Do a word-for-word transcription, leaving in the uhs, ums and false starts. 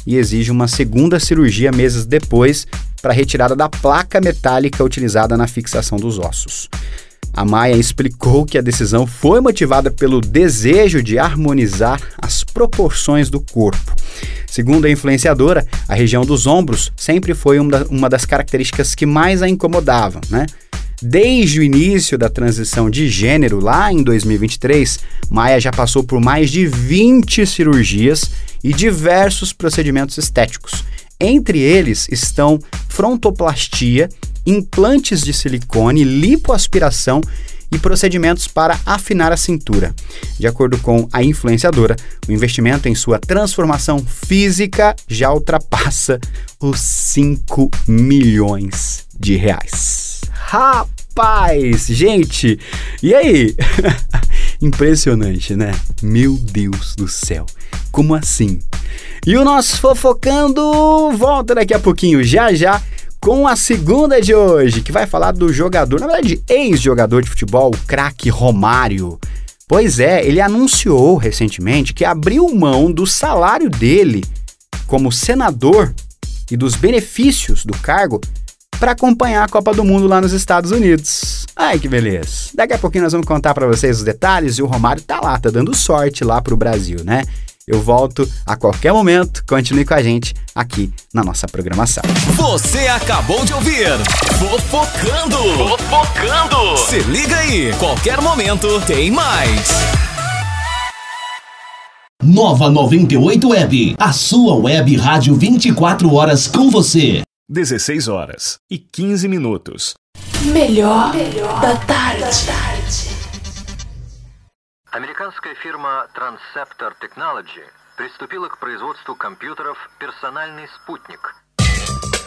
e exige uma segunda cirurgia meses depois para a retirada da placa metálica utilizada na fixação dos ossos. A Maia explicou que a decisão foi motivada pelo desejo de harmonizar as proporções do corpo. Segundo a influenciadora, a região dos ombros sempre foi uma das características que mais a incomodavam, né? Desde o início da transição de gênero, lá em dois mil e vinte e três, Maia já passou por mais de vinte cirurgias e diversos procedimentos estéticos. Entre eles estão frontoplastia, implantes de silicone, lipoaspiração e procedimentos para afinar a cintura. De acordo com a influenciadora, o investimento em sua transformação física já ultrapassa os cinco milhões de reais. Rapaz, gente, e aí? Impressionante, né? Meu Deus do céu, como assim? E o nosso Fofocando volta daqui a pouquinho, já já, com a segunda de hoje, que vai falar do jogador, na verdade, ex-jogador de futebol, o craque Romário. Pois é, ele anunciou recentemente que abriu mão do salário dele como senador e dos benefícios do cargo para acompanhar a Copa do Mundo lá nos Estados Unidos. Ai, que beleza. Daqui a pouquinho nós vamos contar para vocês os detalhes e o Romário tá lá, tá dando sorte lá pro Brasil, né? Eu volto a qualquer momento, continue com a gente aqui na nossa programação. Você acabou de ouvir Fofocando. Fofocando. Se liga aí, qualquer momento tem mais. Nova noventa e oito Web, a sua web rádio vinte e quatro horas com você. dezesseis horas e quinze minutos. Melhor, melhor da tarde. Da tarde. Американская фирма Transceptor Technology приступила к производству компьютеров «Персональный спутник»,